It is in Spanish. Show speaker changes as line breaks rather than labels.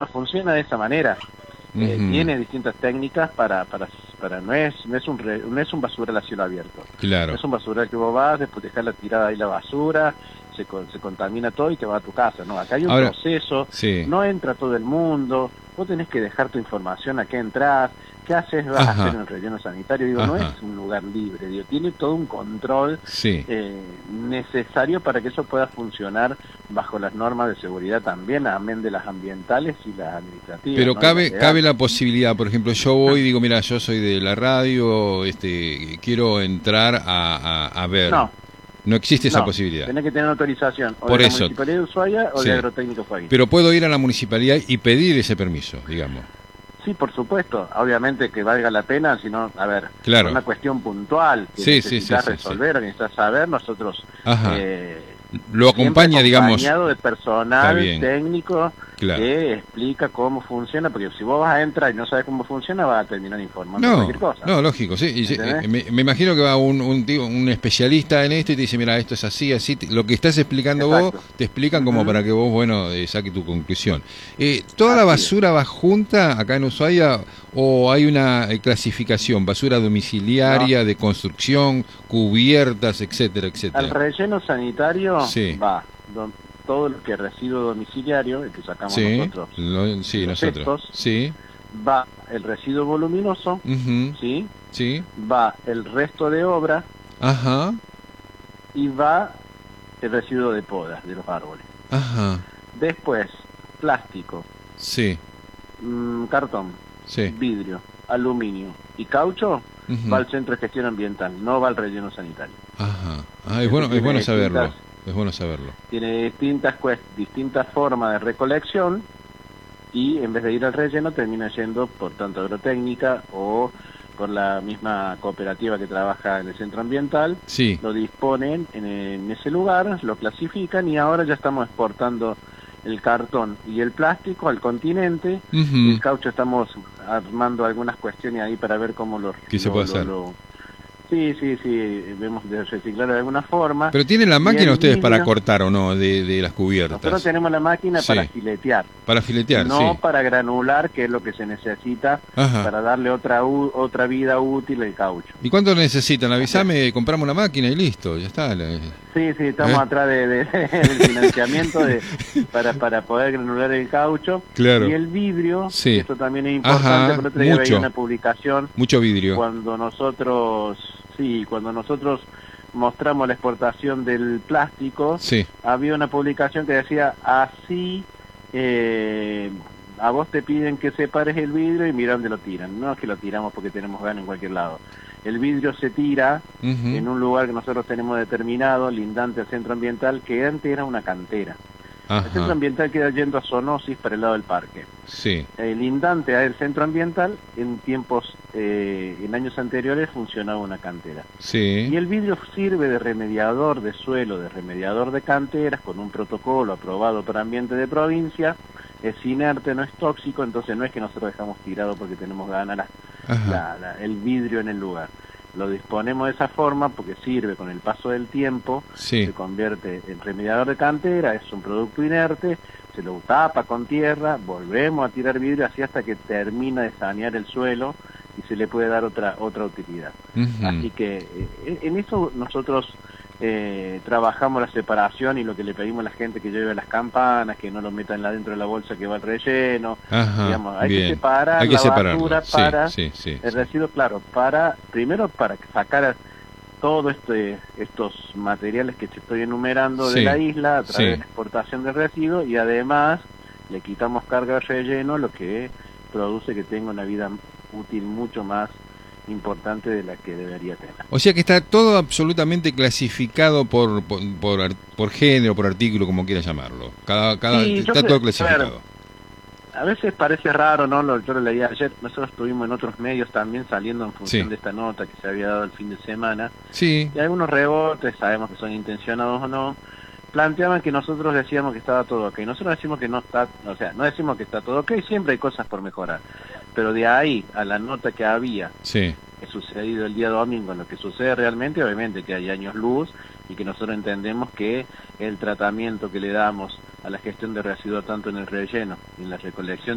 funciona de esa manera. Tiene distintas técnicas para no es un basural a cielo abierto.
Claro.
No es un basural que vos vas, después dejar la tirada ahí la basura, se contamina todo y te va a tu casa. No, acá hay un proceso, no entra todo el mundo, vos tenés que dejar tu información a qué entras, qué haces, vas a hacer en el relleno sanitario. Digo, no es un lugar libre, digo, tiene todo un control necesario para que eso pueda funcionar bajo las normas de seguridad también, amén de las ambientales y las administrativas.
Pero
¿no?
cabe la posibilidad, por ejemplo, yo voy y digo, mira, yo soy de la radio, quiero entrar a ver. No existe esa posibilidad.
Tenés que tener autorización o
por
de la
eso,
Municipalidad de Ushuaia o de Agrotécnico Fueguín.
Pero puedo ir a la municipalidad y pedir ese permiso, digamos.
Sí, por supuesto. Obviamente que valga la pena, sino, a ver, una cuestión puntual que necesitas resolver, o necesitas saber, nosotros
lo acompaña, digamos,
acompañado de personal técnico que explica cómo funciona, porque si vos vas a entrar y no sabes cómo funciona, vas a terminar informando cualquier cosa.
No, lógico, sí. Me imagino que va un especialista en esto y te dice, mira, esto es así, así. Lo que estás explicando vos, te explican como para que vos, saques tu conclusión. ¿Toda la basura va junta acá en Ushuaia o hay una clasificación? Basura domiciliaria, de construcción, cubiertas, etcétera, etcétera.
Al relleno sanitario va todo lo que es residuo domiciliario, el que sacamos nosotros.
Nosotros.
Va el residuo voluminoso, va el resto de obra, y va el residuo de podas de los árboles. Después, plástico, cartón, vidrio, aluminio y caucho, va al centro de gestión ambiental, no va al relleno sanitario.
Es bueno saberlo. Es bueno saberlo.
Tiene distintas formas de recolección y en vez de ir al relleno termina yendo por tanto agrotécnica o por la misma cooperativa que trabaja en el centro ambiental. Lo disponen en ese lugar, lo clasifican y ahora ya estamos exportando el cartón y el plástico al continente. El caucho estamos armando algunas cuestiones ahí para ver cómo
¿qué se puede hacer?
Sí, vemos de reciclar de alguna forma.
¿Pero tienen la máquina ustedes para cortar o no de las cubiertas?
Nosotros tenemos la máquina para filetear.
Para filetear,
no para granular, que es lo que se necesita para darle otra vida útil al caucho.
¿Y cuánto necesitan? Avísame, compramos la máquina y listo, ya está.
Sí, estamos atrás del financiamiento para poder granular el caucho. Y el vidrio, esto también es importante, por otro día veía una publicación.
Mucho vidrio.
Cuando nosotros mostramos la exportación del plástico, había una publicación que decía, así a vos te piden que separes el vidrio y mira dónde lo tiran. No es que lo tiramos porque tenemos ganas en cualquier lado. El vidrio se tira en un lugar que nosotros tenemos determinado, lindante al centro ambiental, que antes era una cantera. El centro ambiental queda yendo a Zoonosis para el lado del parque. Lindante al centro ambiental, en años anteriores funcionaba una cantera. Y el vidrio sirve de remediador de suelo, de remediador de canteras, con un protocolo aprobado por ambiente de provincia. Es inerte, no es tóxico, entonces no es que nosotros dejamos tirado porque tenemos ganas el vidrio en el lugar. Lo disponemos de esa forma porque sirve con el paso del tiempo, se convierte en remediador de cantera, es un producto inerte, se lo tapa con tierra, volvemos a tirar vidrio así hasta que termina de sanear el suelo y se le puede dar otra utilidad. Así que en eso nosotros trabajamos la separación y lo que le pedimos a la gente que lleve las campanas, que no lo metan dentro de la bolsa que va al relleno. Digamos, hay que separar la basura para el residuo, primero para sacar todos estos materiales que te estoy enumerando de la isla a través de la exportación de residuos, y además le quitamos carga de relleno, lo que produce que tenga una vida útil mucho más importante de la que debería tener.
O sea que está todo absolutamente clasificado por género, por artículo, como quiera llamarlo. Está todo clasificado.
A veces parece raro, ¿no? Yo lo leí ayer, nosotros estuvimos en otros medios también saliendo en función de esta nota que se había dado el fin de semana. Y algunos rebotes, sabemos que son intencionados o no, planteaban que nosotros decíamos que estaba todo ok. Nosotros decimos que no está, no decimos que está todo ok, siempre hay cosas por mejorar. Pero de ahí a la nota que había sucedido el día domingo, lo que sucede realmente, obviamente que hay años luz, y que nosotros entendemos que el tratamiento que le damos a la gestión de residuos tanto en el relleno y en la recolección